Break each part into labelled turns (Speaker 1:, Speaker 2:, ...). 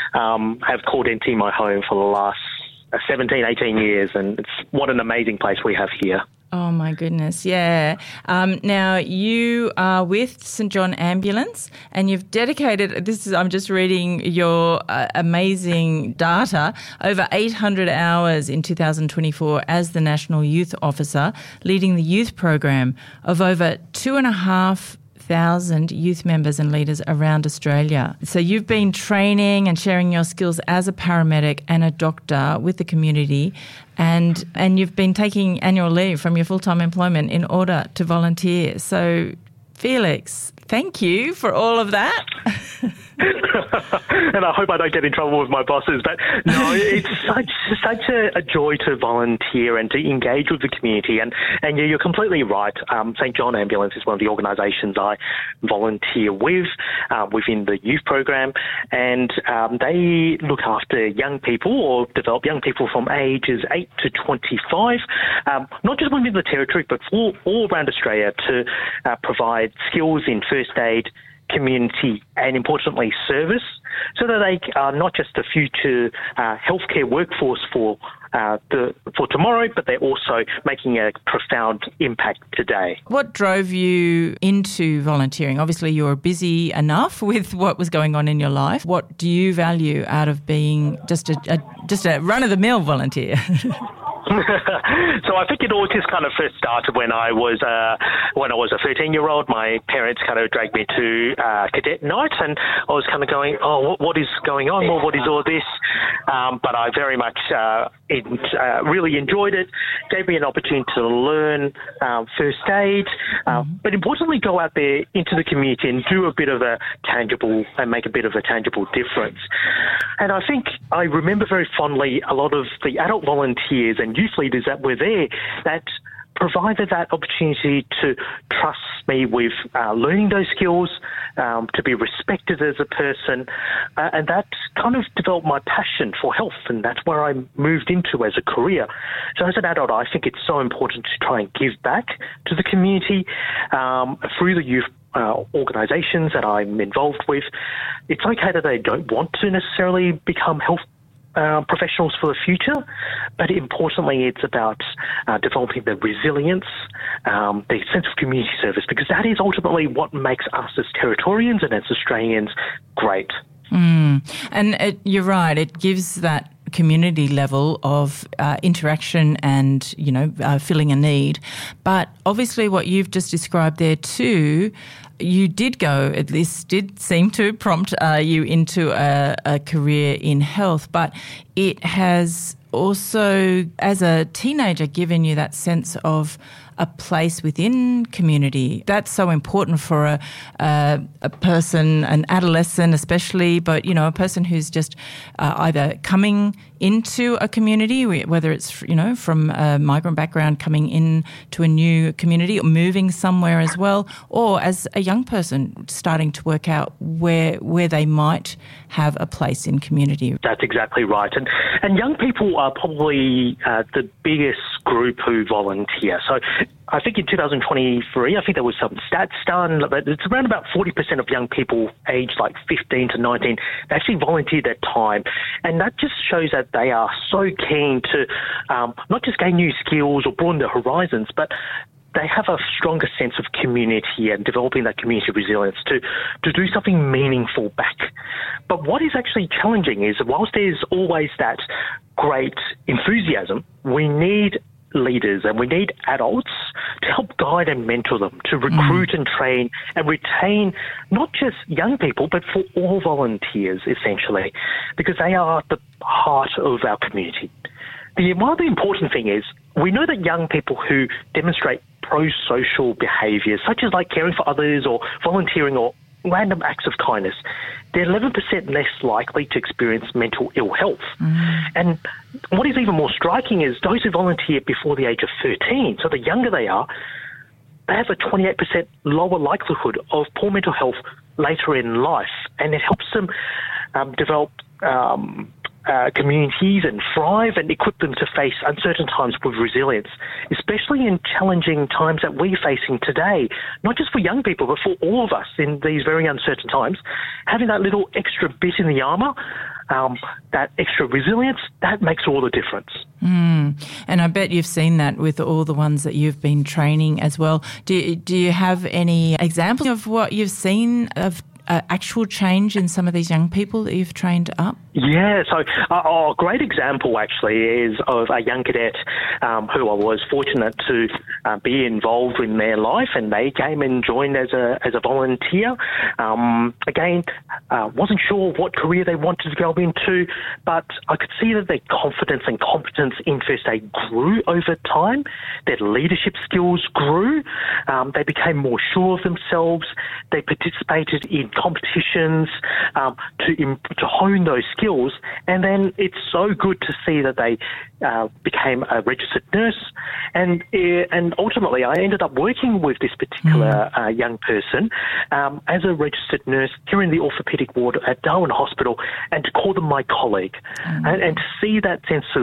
Speaker 1: have called NT my home for the last 17, 18 years, and what an amazing place we have here.
Speaker 2: Oh, my goodness, yeah. Now, you are with St John Ambulance and you've dedicated, I'm just reading your amazing data, over 800 hours in 2024 as the National Youth Officer, leading the youth program of over 2,500 youth members and leaders around Australia. So you've been training and sharing your skills as a paramedic and a doctor with the community, and you've been taking annual leave from your full-time employment in order to volunteer. So, Felix, thank you for all of that.
Speaker 1: And I hope I don't get in trouble with my bosses, but no, it's such a joy to volunteer and to engage with the community. And yeah, you're completely right. St John Ambulance is one of the organisations I volunteer with within the youth program, and they look after young people or develop young people from ages 8 to 25, not just within the territory, but all around Australia to provide skills in first aid, community, and importantly service, so that they are not just the future healthcare workforce for tomorrow, but they're also making a profound impact today.
Speaker 2: What drove you into volunteering? Obviously, you're busy enough with what was going on in your life. What do you value out of being just a run-of-the-mill volunteer?
Speaker 1: So I think it all just kind of first started when I was a 13-year-old. My parents kind of dragged me to cadet night, and I was kind of going, oh, what is going on? Well, what is all this? But I very much really enjoyed it. Gave me an opportunity to learn first aid, but importantly go out there into the community and do a bit of make a bit of a tangible difference. And I think I remember very fondly a lot of the adult volunteers and youth leaders that were there that provided that opportunity to trust me with learning those skills, to be respected as a person, and that kind of developed my passion for health, and that's where I moved into as a career. So as an adult, I think it's so important to try and give back to the community through the youth organisations that I'm involved with. It's okay that they don't want to necessarily become health professionals for the future, but importantly it's about developing the resilience, the sense of community service, because that is ultimately what makes us as Territorians and as Australians great.
Speaker 2: And you're right, it gives that community level of interaction and, filling a need. But obviously what you've just described there too, you did go, this did seem to prompt you into a career in health, but it has also, as a teenager, given you that sense of a place within community. That's so important for a person, an adolescent especially, but, a person who's just either coming into a community, whether it's, from a migrant background coming in to a new community or moving somewhere as well, or as a young person starting to work out where they might have a place in community.
Speaker 1: That's exactly right. And young people are probably the biggest group who volunteer. So I think in 2023, I think there was some stats done, but it's around about 40% of young people aged like 15 to 19, they actually volunteer their time. And that just shows that they are so keen to not just gain new skills or broaden their horizons, but they have a stronger sense of community and developing that community resilience to do something meaningful back. But what is actually challenging is, whilst there's always that great enthusiasm, we need leaders and we need adults to help guide and mentor them, to recruit and train and retain not just young people, but for all volunteers, essentially, because they are the heart of our community. One of the important thing is, we know that young people who demonstrate pro-social behaviours, such as like caring for others or volunteering or random acts of kindness, they're 11% less likely to experience mental ill health. And what is even more striking is those who volunteer before the age of 13, so the younger they are, they have a 28% lower likelihood of poor mental health later in life, and it helps them develop communities and thrive and equip them to face uncertain times with resilience, especially in challenging times that we're facing today, not just for young people, but for all of us in these very uncertain times. Having that little extra bit in the armour, that extra resilience, that makes all the difference.
Speaker 2: And I bet you've seen that with all the ones that you've been training as well. Do you have any examples of what you've seen of actual change in some of these young people that you've trained up?
Speaker 1: Yeah, so a great example actually is of a young cadet who I was fortunate to be involved in their life, and they came and joined as a volunteer. Again, wasn't sure what career they wanted to go into, but I could see that their confidence and competence in first aid grew over time. Their leadership skills grew. They became more sure of themselves. They participated in competitions to hone those skills, and then it's so good to see that they became a registered nurse, and ultimately I ended up working with this particular young person as a registered nurse during the orthopaedic ward at Darwin Hospital, and to call them my colleague, and to see that sense of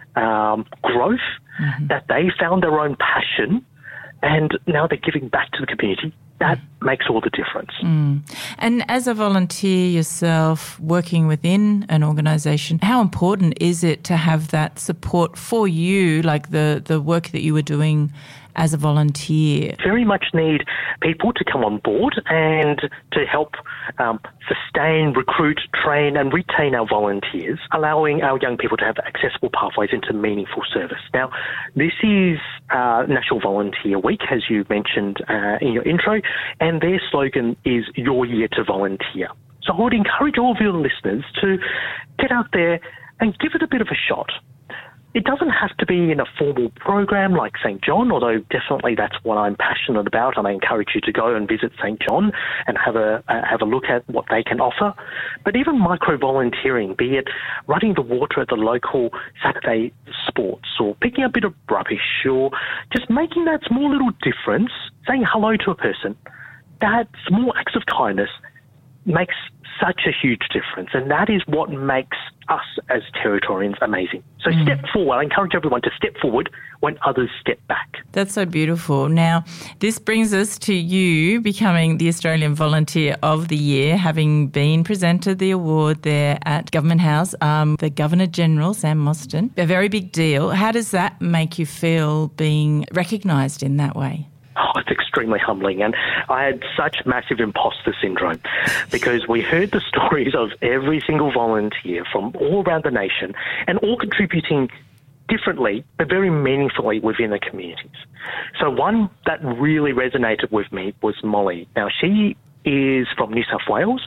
Speaker 1: growth, that they found their own passion, and now they're giving back to the community. That makes all the difference.
Speaker 2: And as a volunteer yourself, working within an organisation, how important is it to have that support for you, like the work that you were doing as a volunteer?
Speaker 1: Very much need people to come on board and to help sustain, recruit, train and retain our volunteers, allowing our young people to have accessible pathways into meaningful service. Now, this is National Volunteer Week, as you mentioned in your intro, and their slogan is Your Year to Volunteer. So I would encourage all of your listeners to get out there and give it a bit of a shot. It doesn't have to be in a formal program like St. John, although definitely that's what I'm passionate about, and I encourage you to go and visit St. John and have a look at what they can offer. But even micro-volunteering, be it running the water at the local Saturday sports, or picking up a bit of rubbish, or just making that small little difference, saying hello to a person, that small acts of kindness makes such a huge difference, and that is what makes us as Territorians amazing. So step forward. I encourage everyone to step forward when others step back.
Speaker 2: That's so beautiful. Now, this brings us to you becoming the Australian Volunteer of the Year, having been presented the award there at Government House, the Governor-General, Sam Mostyn. A very big deal. How does that make you feel being recognised in that way?
Speaker 1: Oh, it's extremely humbling. And I had such massive imposter syndrome because we heard the stories of every single volunteer from all around the nation, and all contributing differently but very meaningfully within the communities. So one that really resonated with me was Molly. Now, she is from New South Wales.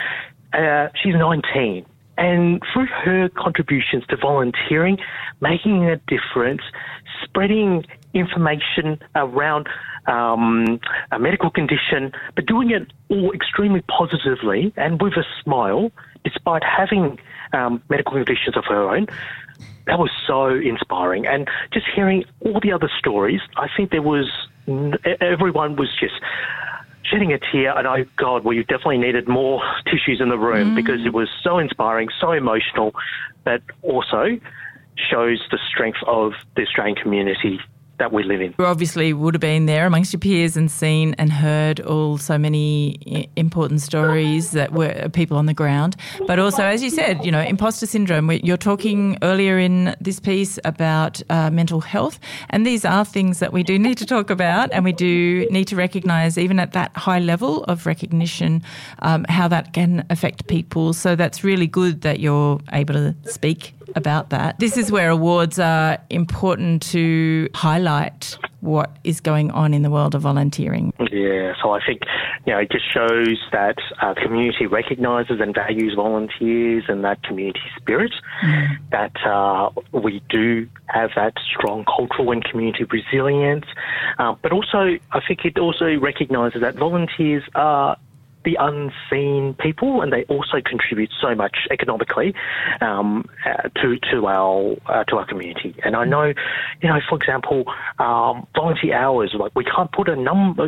Speaker 1: She's 19. And through her contributions to volunteering, making a difference, spreading information around a medical condition, but doing it all extremely positively and with a smile, despite having medical conditions of her own, that was so inspiring. And just hearing all the other stories, I think everyone was just shedding a tear, and we definitely needed more tissues in the room because it was so inspiring, so emotional, but also shows the strength of the Australian community that we live in.
Speaker 2: You obviously would have been there amongst your peers and seen and heard so many important stories that were people on the ground. But also, as you said, imposter syndrome. You're talking earlier in this piece about mental health, and these are things that we do need to talk about, and we do need to recognise, even at that high level of recognition, how that can affect people. So that's really good that you're able to speak about that. This is where awards are important to highlight what is going on in the world of volunteering.
Speaker 1: Yeah, so I think it just shows that the community recognises and values volunteers and that community spirit, that we do have that strong cultural and community resilience, but also I think it also recognises that volunteers are the unseen people, and they also contribute so much economically to our community. And I know, for example, volunteer hours, like we can't put a number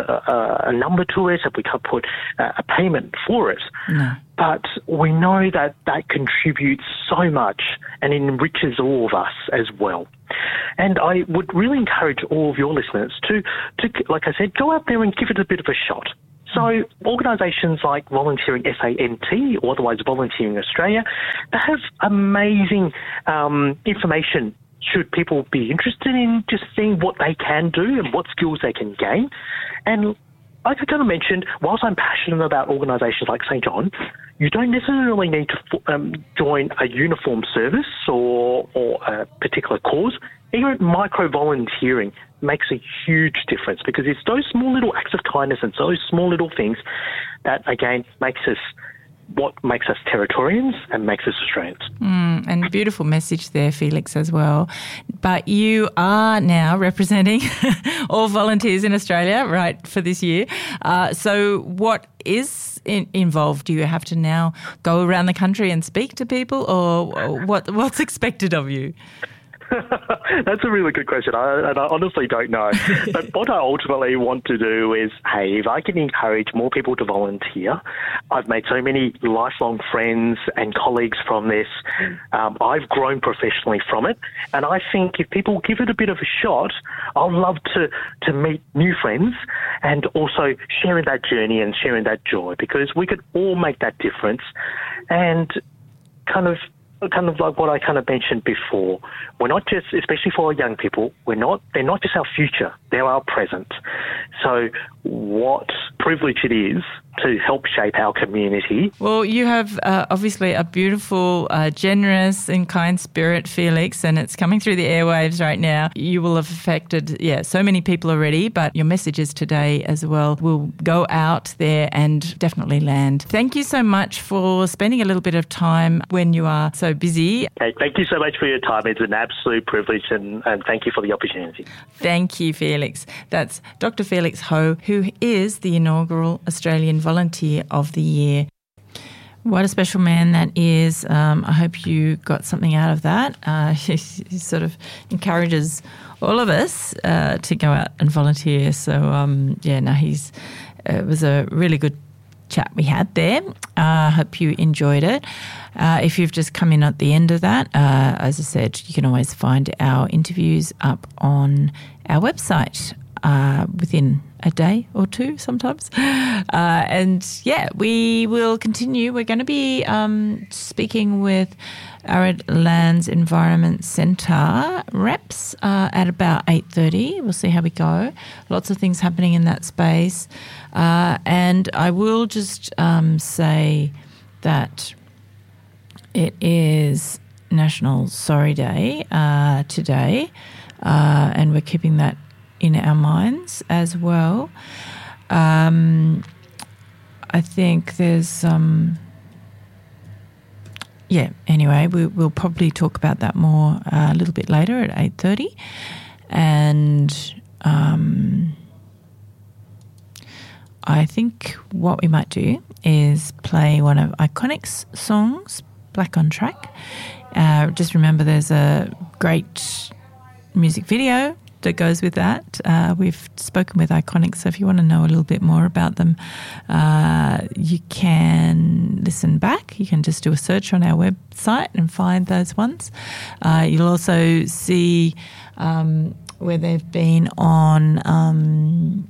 Speaker 1: to it, and we can't put a payment for it.
Speaker 2: No.
Speaker 1: But we know that contributes so much and it enriches all of us as well. And I would really encourage all of your listeners to, like I said, go out there and give it a bit of a shot. So organisations like Volunteering SANT, or otherwise Volunteering Australia, they have amazing information should people be interested in just seeing what they can do and what skills they can gain. And like I kind of mentioned, whilst I'm passionate about organisations like St. John, you don't necessarily need to join a uniformed service or a particular cause. Even micro-volunteering makes a huge difference because it's those small little acts of kindness and those small little things that, again, makes us Territorians and makes us Australians.
Speaker 2: And beautiful message there, Felix, as well. But you are now representing all volunteers in Australia, right, for this year. So what is involved? Do you have to now go around the country and speak to people, or what's expected of you?
Speaker 1: That's a really good question, and I honestly don't know. But what I ultimately want to do is, hey, if I can encourage more people to volunteer, I've made so many lifelong friends and colleagues from this. I've grown professionally from it, and I think if people give it a bit of a shot, I'd love to meet new friends and also sharing that journey and sharing that joy, because we could all make that difference. And kind of like what I kind of mentioned before, we're not just, especially for our young people, they're not just our future, they're our present. So what privilege it is to help shape our community.
Speaker 2: Well, you have obviously a beautiful, generous and kind spirit, Felix, and it's coming through the airwaves right now. You will have affected, so many people already, but your messages today as well will go out there and definitely land. Thank you so much for spending a little bit of time when you are so busy.
Speaker 1: Okay, thank you so much for your time. It's an absolute privilege, and thank you for the opportunity.
Speaker 2: Thank you, Felix. That's Dr. Felix Ho, who is the inaugural Australian Volunteer of the Year. What a special man that is. I hope you got something out of that. He sort of encourages all of us to go out and volunteer. So, it was a really good chat we had there. I hope you enjoyed it. If you've just come in at the end of that, as I said, you can always find our interviews up on our website within a day or two sometimes. We will continue. We're going to be speaking with Arid Lands Environment Centre reps at about 8:30. We'll see how we go. Lots of things happening in that space. And I will just say that it is National Sorry Day today, and we're keeping that in our minds as well. I think there's anyway, we'll probably talk about that more a little bit later at 8:30. And I think what we might do is play one of Iconic's songs, Black on Track. Just remember there's a great music video that goes with that. We've spoken with Iconic, so if you want to know a little bit more about them, you can listen back. You can just do a search on our website and find those ones. You'll also see where they've been on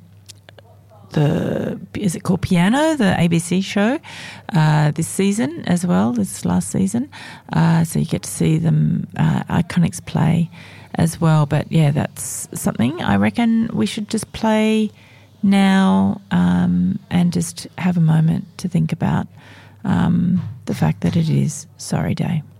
Speaker 2: is it called Piano, the ABC show, this season as well, this last season. So you get to see them, Iconics play as well. But yeah, that's something I reckon we should just play now and just have a moment to think about the fact that it is Sorry Day.